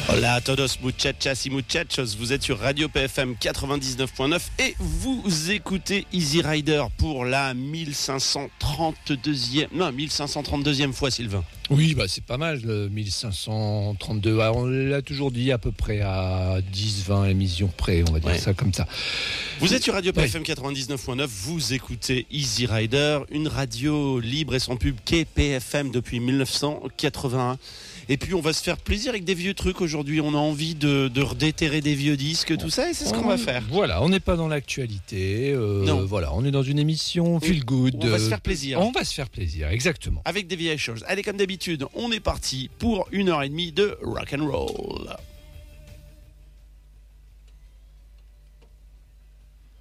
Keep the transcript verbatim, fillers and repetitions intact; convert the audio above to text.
Hola a todos muchachas y muchachos, vous êtes sur Radio P F M quatre-vingt-dix-neuf point neuf et vous écoutez Easy Rider pour la mille cinq cent trente-deuxième, non, mille cinq cent trente-deuxième fois, Sylvain. Oui, bah c'est pas mal, le mille cinq cent trente-deux. Alors, on l'a toujours dit à peu près à dix vingt émissions près, on va dire ouais. ça comme ça. Vous êtes sur Radio P F M ouais. quatre-vingt-dix-neuf point neuf, vous écoutez Easy Rider, une radio libre et sans pub qu'est P F M depuis mille neuf cent quatre-vingt-un. Et puis on va se faire plaisir avec des vieux trucs aujourd'hui. On a envie de, de redéterrer des vieux disques, tout ça, et c'est ce qu'on va faire. Voilà, on n'est pas dans l'actualité. Euh, non. Voilà, on est dans une émission feel good. On va se faire plaisir. On va se faire plaisir, exactement. Avec des vieilles choses. Allez, comme d'habitude, on est parti pour une heure et demie de rock and roll.